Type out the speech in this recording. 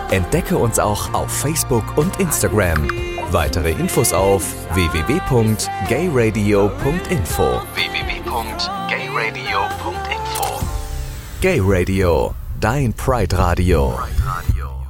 Entdecke uns auch auf Facebook und Instagram. Weitere Infos auf www.gayradio.info. www.gayradio.info. Gay Radio, dein Pride Radio.